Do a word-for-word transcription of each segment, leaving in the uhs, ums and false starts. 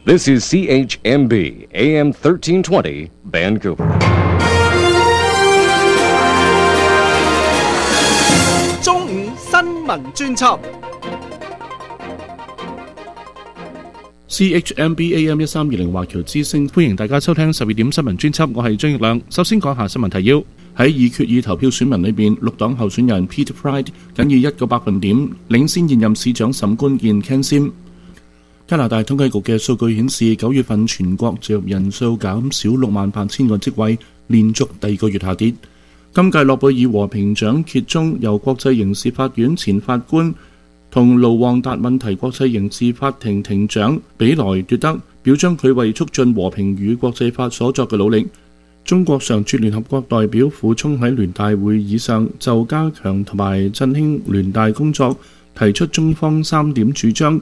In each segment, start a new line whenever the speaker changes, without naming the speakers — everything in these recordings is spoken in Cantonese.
This is C H M B, A M thirteen twenty, Vancouver.
中午新聞專輯
C H M B A M 一三二零華僑之聲，歡迎大家收聽十二點新聞專輯，我係張奕亮。首先講下新聞提要。喺議決議投票選民裏邊，綠黨候選人 Peter Fry 僅以一個百分點領先現任市長沈官健 Ken Sim。加拿大統計局嘅數據顯示，九月份全國就業人數減少六萬八千個職位，連續第二個月下跌。今屆諾貝爾和平獎揭盅由國際刑事法院前法官同盧旺達問題國際刑事法庭庭長比萊奪得，表彰佢為促進和平與國際法所作嘅努力。中國常駐聯合國代表傅聰喺聯大會議上就加強同埋振興聯大工作提出中方三點主張。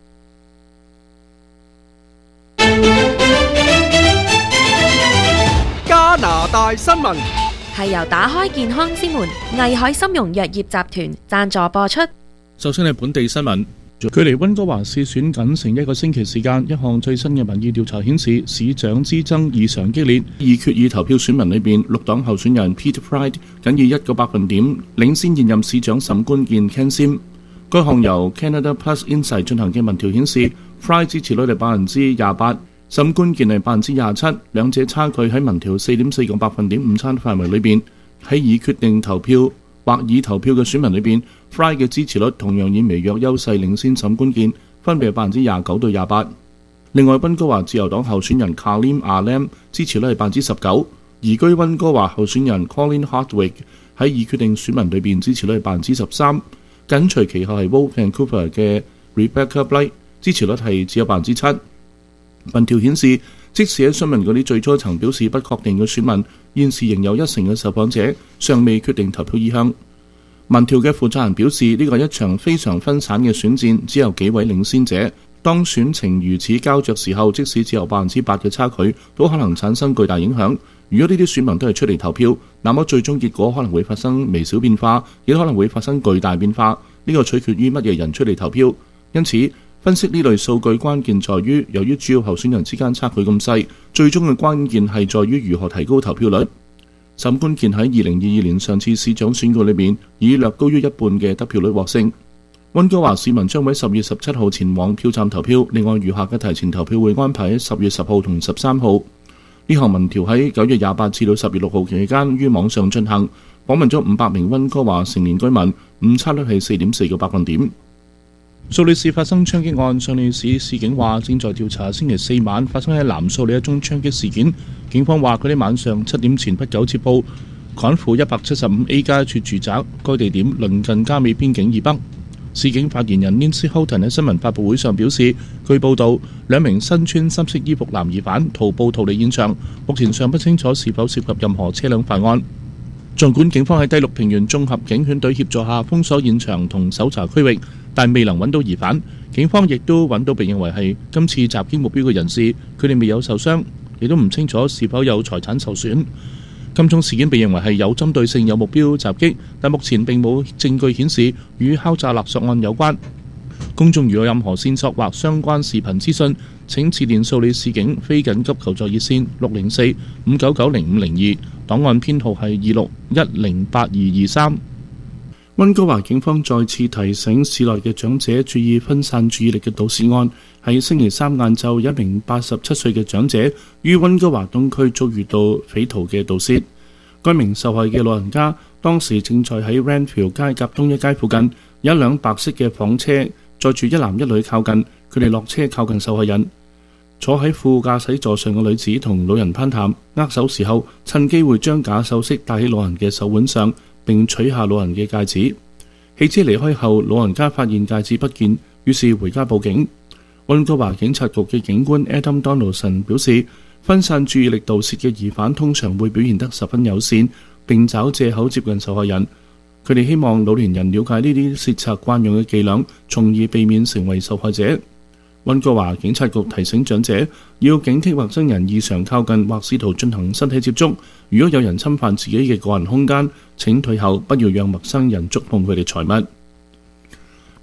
加拿大新聞
係由打開健康之門藝海參茸藥業集團贊助播出。
首先係本地新聞，距離溫哥華市選僅剩一個星期時間，一項最新嘅民意調查顯示，市長之爭異常激烈。議決議投票選民裏邊，綠黨候選人 Peter Fry 僅以一個百分點領先現任市長沈官健 Ken Sim。該項由 Canada Plus Insight 進行嘅民調顯示 ，Fry 支持率係百分之廿八。沈官健係百分之廿七，兩者差距喺民調四點四個百分點誤差範圍裏邊。喺已決定投票或已投票嘅選民裏邊 ，Fry 嘅支持率同樣以微弱優勢領先沈官健，分別係百分之廿九對廿八。另外，溫哥華自由黨候選人 Karim Alam 支持率係百分之十九，移居溫哥華候選人 Colin Hardwick 喺已決定選民裏邊支持率係百分之十三，緊隨其後係 Vote Vancouver 嘅 Rebecca Blight 支持率係只有百分之七。民調顯示，即使喺詢問嗰啲最初曾表示不確定嘅選民，現時仍有一成嘅受訪者尚未決定投票意向。民調嘅負責人表示，呢個係一場非常分散嘅選戰，只有幾位領先者。當選情如此膠着時候，即使只有百分之八嘅差距，都可能產生巨大影響。如果呢啲選民都係出嚟投票，那麼最終結果可能會發生微小變化，亦可能會發生巨大變化。呢個取決於乜嘢人出嚟投票。因此，分析呢類數據關鍵在於，由於主要候選人之間差距咁細，最終嘅關鍵係在於如何提高投票率。沈官健喺二零二二年上次市長選舉裏面以略高於一半嘅得票率獲勝。溫哥華市民將喺十月十七號前往票站投票，另外餘下嘅提前投票會安排喺十月十號同十三號。呢項民調喺九月廿八至到十月六號期間於網上進行，訪問咗五百名溫哥華成年居民，誤差率係四點四個百分點。素里市發生槍擊案，上里市市警話正在調查星期四晚發生喺南素里一宗槍擊事件。警方話佢哋晚上七點前不久接報，趕赴一百七十五 A 街一處住宅，該地點鄰近加美邊境以北。市警發言人 Nancy Houghton 喺新聞發佈會上表示，據報道，兩名身穿深色衣服男疑犯徒步逃離現場，目前尚不清楚是否涉及任何車輛犯案。儘管警方喺第六平原綜合警犬隊協助下封鎖現場同搜查區域，但未能揾到疑犯。警方亦都揾到被認為係今次襲擊目標嘅人士，佢哋未有受傷，亦都唔清楚是否有財產受損。今宗事件被認為係有針對性、有目標襲擊，但目前並冇證據顯示與敲詐勒索案有關。公眾如有任何線索或相關視頻資訊，請致電素里市警非緊急求助熱線六零四五九九零五零二，檔案編號係二六一零八二二三。溫哥華警方再次提醒市內嘅長者注意分散注意力嘅盜竊案。喺星期三晏晝，一名八十七歲嘅長者於溫哥華東區遭遇到匪徒嘅盜竊。該名受害嘅老人家當時正在喺 Ranfield 街夾東一街附近，有一輛白色嘅房車載住一男一女靠近，佢哋落車靠近受害人。坐喺副駕駛座上嘅女子同老人攀談，握手時候趁機會將假首飾戴喺老人嘅手腕上，並取下老人嘅戒指。汽車離開後，老人家發現戒指不見，於是回家報警。溫哥華警察局嘅警官 Adam Donaldson 表示，分散注意力盜竊嘅疑犯通常會表現得十分友善，並找藉口接近受害人。佢哋希望老年人了解呢啲竊賊慣用嘅伎倆，從而避免成為受害者。溫哥華警察局提醒長者要警惕陌生人異常靠近或試圖進行身體接觸。如果有人侵犯自己嘅個人空間，請退後，不要讓陌生人觸碰佢哋財物。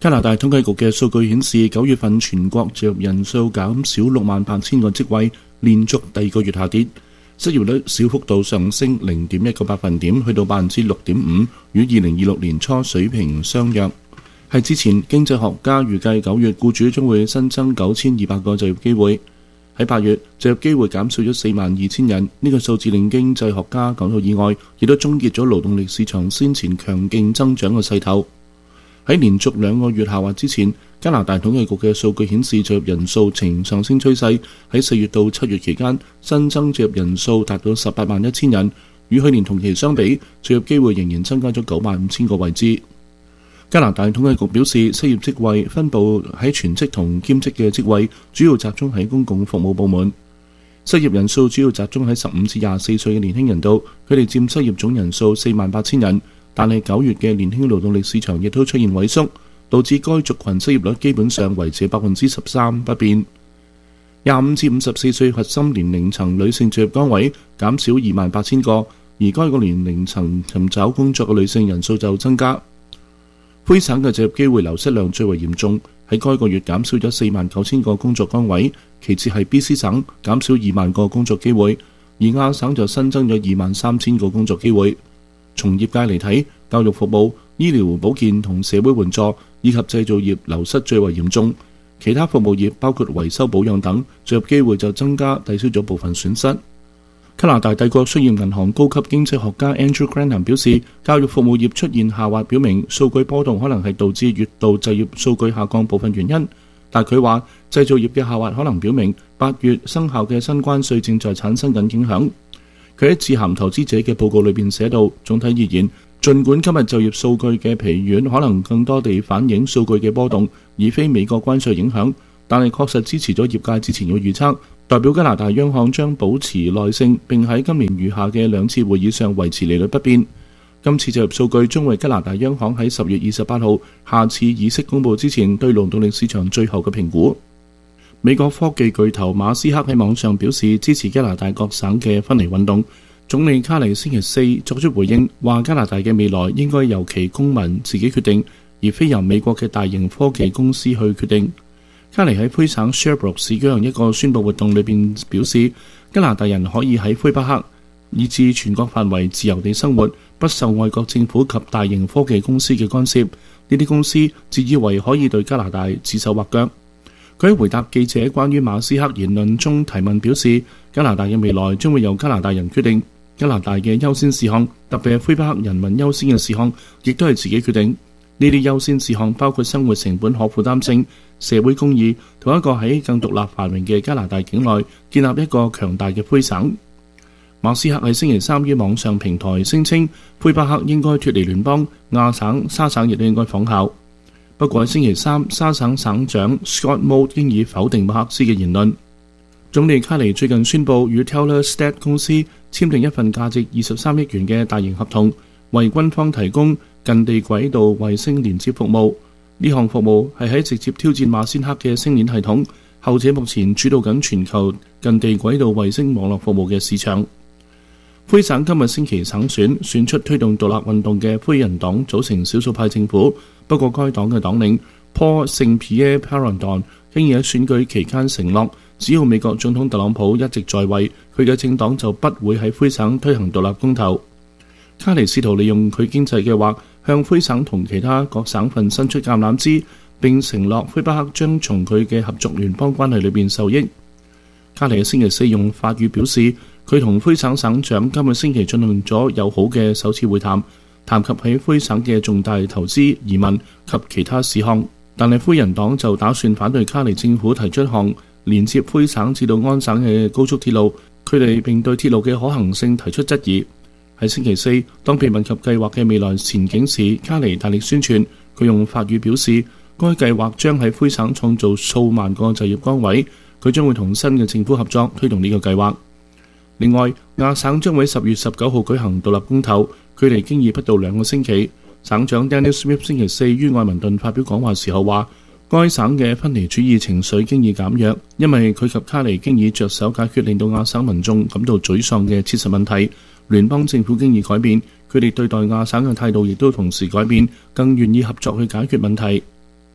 加拿大統計局嘅數據顯示，九月份全國就業人數減少六萬八千個職位，連續第二個月下跌。失業率小幅度上升零點一個百分點，去到百分之六點五，與二零二六年初水平相若。係之前，經濟學家預計九月僱主將會新增九千二百個就業機會。喺八月，就業機會減少咗四萬二千人，呢、這個數字令經濟學家感到意外，亦都終結咗勞動力市場先前強勁增長嘅勢頭。喺連續兩個月下滑之前，加拿大統計局嘅數據顯示就業人數呈上升趨勢。喺四月到七月期間，新增就業人數達到十八萬一千人，與去年同期相比，就業機會仍然增加咗九萬五千個位置。加拿大統計局表示，失業職位分佈喺全職同兼職嘅職位，主要集中喺公共服務部門。失業人數主要集中喺十五至廿四歲嘅年輕人度，佢哋佔失業總人數四萬八千人。但係九月嘅年輕勞動力市場亦都出現萎縮，導致該族群失業率基本上維持百分之十三不變。廿五至五十四歲核心年齡層女性就業崗位減少二萬八千個，而該個年齡層尋找工作嘅女性人數就增加。魁省嘅就業機會流失量最為嚴重，喺該個月減少咗四萬九千個工作崗位，其次係 B C 省減少二萬個工作機會，而亞省就新增咗二萬三千個工作機會。從業界嚟睇，教育服務、醫療保健同社會援助以及製造業流失最為嚴重，其他服務業包括維修保養等，就業機會就增加，抵消咗部分損失。加拿大帝國商業銀行高級經濟學家 Andrew Granham 表示，教育服務業出現下滑，表明數據波動可能係導致月度就業數據下降部分原因。但佢話，製造業嘅下滑可能表明八月生效嘅新關稅正在產生緊影響。佢喺致函投資者嘅報告裏邊寫到，總體而言，儘管今日就業數據嘅疲軟可能更多地反映數據嘅波動，而非美國關稅影響，但係確實支持咗業界之前嘅預測，代表加拿大央行將保持耐性，並喺今年餘下嘅兩次會議上維持利率不變。今次就業數據將為加拿大央行喺十月二十八號下次議息公佈之前對勞動力市場最後嘅評估。美國科技巨頭馬斯克喺網上表示支持加拿大各省嘅分離運動。總理卡尼星期四作出回應，話加拿大嘅未來應該由其公民自己決定，而非由美國嘅大型科技公司去決定。卡尼喺魁省 Sherbrooke 市舉行一個宣佈活動裏邊表示，加拿大人可以喺魁北克以至全國範圍自由地生活，不受外國政府及大型科技公司嘅干涉。呢啲公司自以為可以對加拿大指手畫腳。佢喺回答記者關於馬斯克言論中提問表示，加拿大嘅未來將會由加拿大人決定，加拿大嘅優先事項，特別係魁北克人民優先嘅事項，亦都係自己決定。呢啲優先事項包括生活成本可負擔性、社會公義同一個喺更獨立繁榮嘅加拿大境內建立一個強大嘅魁省。馬斯克喺星期三於網上平台聲稱，魁北克應該脫離聯邦，亞省、沙省亦都應該仿效。不過喺星期三，沙省省長 Scott Moe 經已否定馬克思嘅言論。總理卡尼最近宣布與 Telestat 公司簽訂一份價值二十三億元嘅大型合同，為軍方提供近地軌道衛星連接服務。呢項服務係喺直接挑戰馬先克嘅星鏈系統，後者目前主導緊全球近地軌道衛星網絡服務嘅市場。魁省今日星期省選選出推動獨立運動嘅魁人黨組成少數派政府，不過該黨嘅黨領 Paul Saint-Pierre Plamondon 經已喺選舉期間承諾，只要美國總統特朗普一直在位，佢嘅政黨就不會喺魁省推行獨立公投。卡尼試圖利用佢經濟計劃向魁省同其他各省份伸出橄欖枝，並承諾魁北克將從佢嘅合作聯邦關係裏邊受益。卡尼喺星期四用法語表示，佢同魁省省長今個星期進行咗友好嘅首次會談，談及喺魁省嘅重大投資、移民及其他事項。但係魁人黨就打算反對卡尼政府提出一項連接魁省至到安省嘅高速鐵路，佢哋並對鐵路嘅可行性提出質疑。喺星期四，當被問及計劃嘅未來前景時，卡尼大力宣傳，佢用法語表示，該計劃將喺魁省創造數萬個就業崗位，佢將會同新嘅政府合作推動呢個計劃。另外，亞省將會十月十九號舉行獨立公投，距離經已不到兩個星期。省長 Dennis Smith 星期四於愛民頓發表講話時候話，該省嘅分離主義情緒經已減弱，因為佢及卡尼經已着手解決令到亞省民眾感到沮喪嘅切實問題。聯邦政府經已改變，佢哋對待亞省嘅態度亦都同時改變，更願意合作去解決問題。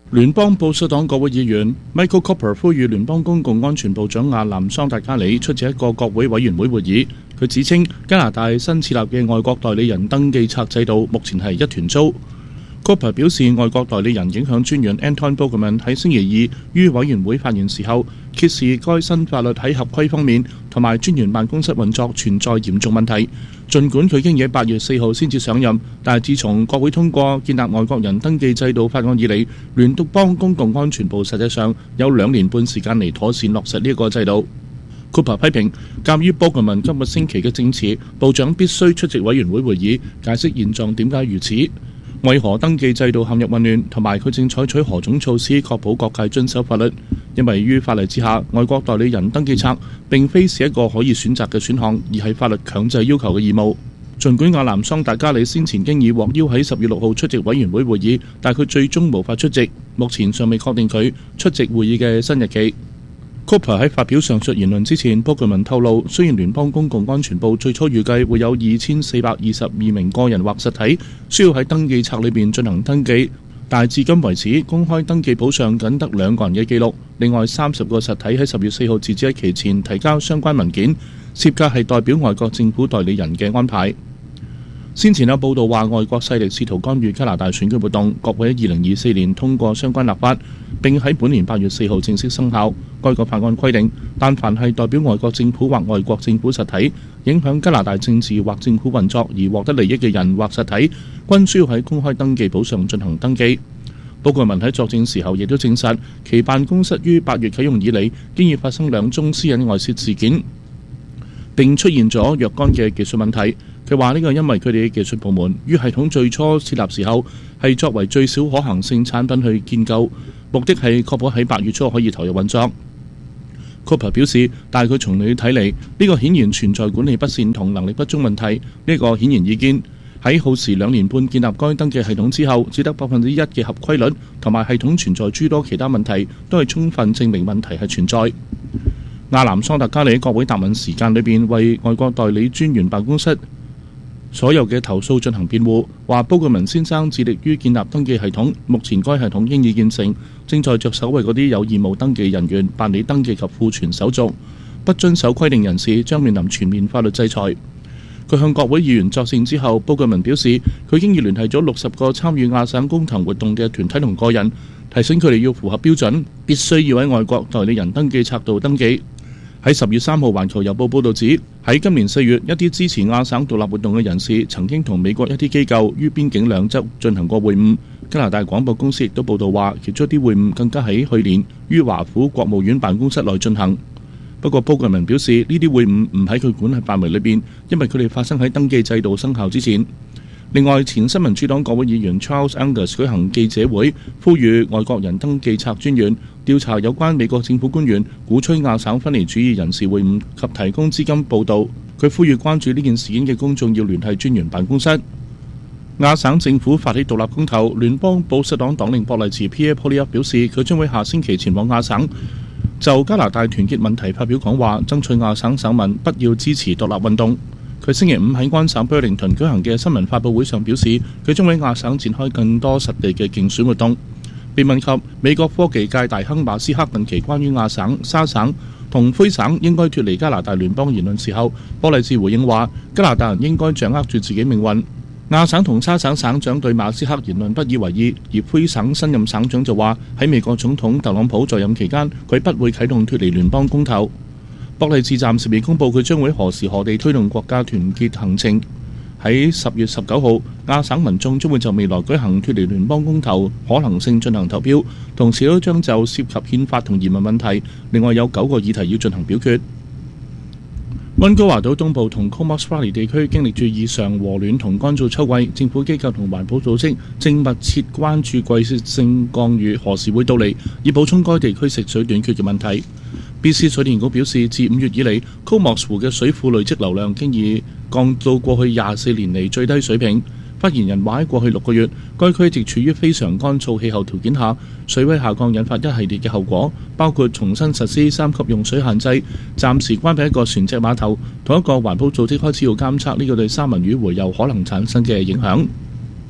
聯邦保守黨國會議員 Michael Cooper 呼籲聯邦公共安全部長亞南桑達加里出席一個國會委員會會議。佢指稱加拿大新設立嘅外國代理人登記冊制度目前係一團糟。Cooper 表示，外國代理人影響專員 Anton Bogerman 喺星期二於委員會發言時候，揭示該新法律喺合規方面同埋專員辦公室運作存在嚴重問題。儘管佢已經喺八月四號先至上任，但係自從國會通過建立外國人登記制度法案以嚟，聯邦公共安全部實際上有兩年半時間嚟妥善落實呢一個制度。Cooper 批評，鑑於 Bogerman 今個星期嘅證詞，部長必須出席委員會會議，解釋現狀點解如此。為何登記制度陷入混亂，同埋佢正採取何種措施確保各界遵守法律？因為於法例之下，外國代理人登記冊並非是一個可以選擇嘅選項，而係法律強制要求嘅義務。儘管亞南桑達加里先前經已獲邀喺十月六號出席委員會會議，但佢最終無法出席，目前尚未確定佢出席會議嘅新日期。Cooper 喺發表上述言論之前，Bogerman透露，雖然聯邦公共安全部最初預計會有二千四百二十二名個人或實體需要喺登記冊裏邊進行登記，但係至今為止公開登記簿上僅得兩個人嘅記錄。另外三十個實體喺十月四號截止日期前提交相關文件，涉及係代表外國政府代理人嘅安排。先前有報道話，外國勢力試圖干預加拿大選舉活動，國會喺二零二四年通過相關立法，並喺本年八月四號正式生效。該個法案規定，但凡係代表外國政府或外國政府實體，影響加拿大政治或政府運作而獲得利益嘅人或實體，均需要喺公開登記簿上進行登記。Bogerman喺作證時候亦都證實，其辦公室於八月啟用以嚟，經已發生兩宗私隱外泄事件，並出現咗若干嘅技術問題。佢話呢個因為佢哋嘅技術部門於系統最初設立時候係作為最小可行性產品去建構，目的係確保喺八月初可以投入運作。Cooper 表示，但係佢從你睇嚟，呢個顯然存在管理不善同能力不足問題。呢個顯然已見喺耗時兩年半建立該登記系統之後，只得百分之一嘅合規率，同埋系統存在諸多其他問題，都係充分證明問題係存在。亞南桑達加里喺國會答問時間裏邊為外國代理專員辦公室所有嘅投訴進行辯護，話Bogerman先生致力於建立登記系統，目前該系統應已建成，正在着手為嗰啲有義務登記人員辦理登記及庫存手續，不遵守規定人士將面臨全面法律制裁。佢向國會議員作證之後，Bogerman表示佢已經聯繫咗六十個參與亞省公投活動嘅團體同個人，提醒佢哋要符合標準，必須要喺外國代理人登記冊度登記。喺十月三號，《環球郵報》報導指，喺今年四月，一啲支持亞省獨立活動嘅人士曾經同美國一啲機構於邊境兩側進行過會晤。加拿大廣播公司亦都報導話，其中一啲會晤更加喺去年於華府國務院辦公室內進行。不過Bogerman表示，呢啲會晤唔喺佢管轄範圍裏邊，因為佢哋發生喺登記制度生效之前。另外，前新民主黨國會議員 Charles Angus 舉行記者會，呼籲外國人登記冊專員調查有關美國政府官員鼓吹亞省分離主義人士會晤及提供資金報導。佢呼籲關注呢件事件嘅公眾要聯繫專員辦公室。亞省政府發起獨立公投，聯邦保守黨黨領博勵茨 Pierre Poilievre 表示，佢將會下星期前往亞省，就加拿大團結問題發表講話，爭取亞省省民不要支持獨立運動。佢星期五喺關省 Burlington 舉行嘅新聞發佈會上表示，佢將喺亞省展開更多實地嘅競選活動。被問及美國科技界大亨馬斯克近期關於亞省、沙省同魁省應該脫離加拿大聯邦言論時候，波麗茲回應話：加拿大人應該掌握住自己命運。亞省同沙省省長對馬斯克言論不以為意，而魁省新任省長就話喺美國總統特朗普在任期間，佢不會啟動脫離聯邦公投。博麗茲暫時未公佈佢將會何時何地推動國家團結行程。喺十月十九號，亞省民眾將會就未來舉行脫離聯邦公投可能性進行投票，同時都將就涉及憲法同移民問題，另外有九個議題要進行表決。溫哥華島東部同 Comox Valley 地區經歷住異常和暖同乾燥秋季，政府機構同環保組織正密切關注季節性降雨何時會到嚟，以補充該地區食水短缺嘅問題。B C 水電局表示，自五月以嚟 Comox 湖嘅水庫累積流量經已降到過去廿四年嚟最低水平。發言人話喺過去六個月，該區直處於非常乾燥氣候條件下，水位下降引發一系列嘅後果，包括重新實施三級用水限制、暫時關閉一個船隻碼頭，同一個環保組織開始要監測呢個對三文魚洄游可能產生嘅影響。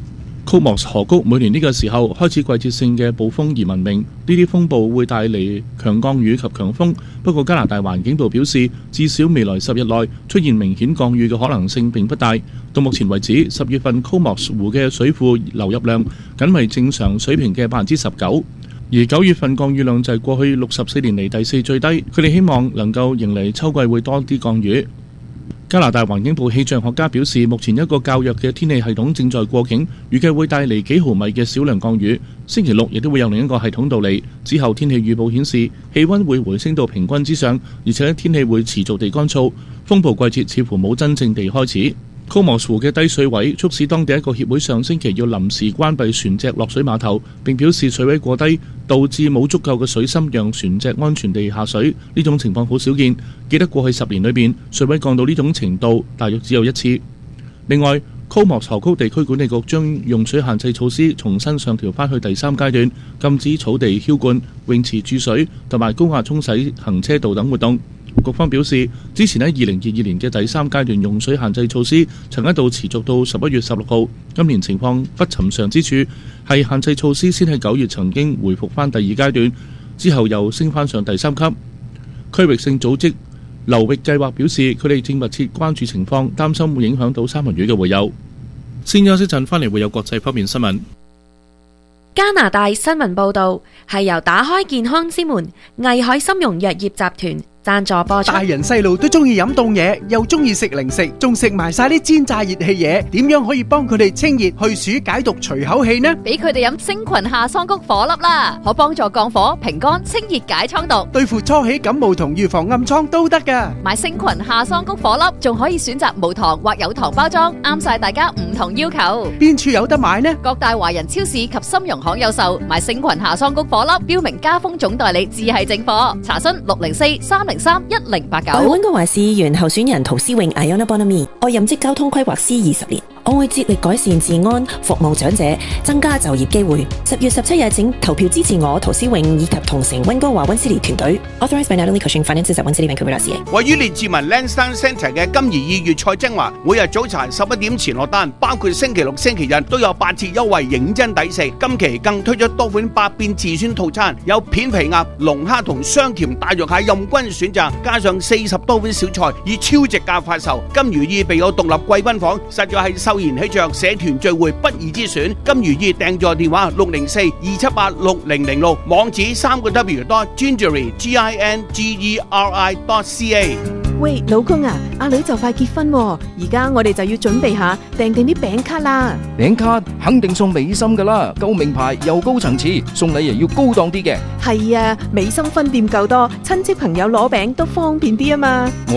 Comox 河谷每年呢個時候開始季節性嘅暴風而聞名，呢啲風暴會帶嚟強降雨及強風。不過加拿大環境部表示，至少未來十日內出現明顯降雨嘅可能性並不大。到目前為止，十月份 Comox 湖嘅水庫流入量僅為正常水平嘅百分之十九，而九月份降雨量就係過去六十四年嚟第四最低。佢哋希望能夠迎嚟秋季會多啲降雨。加拿大環境部氣象學家表示，目前一個較弱嘅天氣系統正在過境，預計會帶嚟幾毫米嘅少量降雨。星期六亦都會有另一個系統到嚟，之後天氣預報顯示氣溫會回升到平均之上，而且天氣會持續地乾燥，風暴季節似乎冇真正地開始。Comox 湖嘅低水位促使當地一個協會上星期要臨時關閉船隻落水碼頭，並表示水位過低導致冇足夠嘅水深讓船隻安全地下水。呢種情況好少見，記得過去十年裏邊水位降到呢種程度大約只有一次。另外 Comox 河谷地區管理局將用水限制措施重新上調返去第三階段，禁止草地澆灌、泳池注水同埋高壓沖洗行車道等活動。局方表示，之前喺二零二二年嘅第三階段用水限制措施曾一度持續到十一月十六號。今年情況不尋常之處係限制措施先喺九月曾經回復返第二階段，之後又升返上第三級。區域性組織流域計劃表示，佢哋正密切關注情況，擔心會影響到三文魚嘅洄游。先休息陣，返嚟會有國際方面新聞。
加拿大新聞報導係由打開健康之門藝海參茸藥業集團贊助播出。
大人細路都中意飲凍嘢，又中意食零食，仲食埋晒啲煎炸熱氣嘢，點樣可以幫佢哋清熱去暑解毒除口氣呢？
俾佢哋飲星群夏桑菊火粒啦，可幫助降火平肝清熱解瘡毒，
對付初起感冒同預防暗瘡都得噶。
買星群夏桑菊火粒仲可以選擇無糖或有糖包裝，啱晒大家唔同要求。
邊處有得買呢？
各大華人超市及參茸行有售。買星群夏桑菊火粒，標明加豐總代理至係正貨。查詢六零四三零三一零八九。
我係溫哥華市議員候選人陶思穎 Iona Bonamy， 我任職交通規劃師二十年，我會致力改善治安，服務長者，增加就業機會。十月十七日請投票支持我陶思穎以及同城溫哥華溫斯利團隊。Authorized by Natalie Cushing Finances at One City Vancouver dot C A。
位於列治文 Lansdowne Centre 嘅金怡意粵菜精華，每日早餐十一點前落單，包括星期六、星期日都有八折優惠，認真抵食。今期更推出多款百變自選套餐，有片皮鴨、龍蝦同雙甜大肉蟹任君選擇，加上四十多款小菜，以超值價發售。金如意備有獨立貴賓房，實在係秀賢喜鵲社團聚會不二之選。金如意訂座電話六零四二七八六零零六，網址三個 W dot gingery G I N G E R I dot C A。
喂，老公啊，阿女就快結婚喎，而家我哋就要準備下訂定啲餅卡啦。
餅卡肯定送美心噶啦，夠名牌又高層次，送禮又要高檔啲嘅。
係啊，美心分店夠多，親戚朋友攞餅都方便啲啊嘛。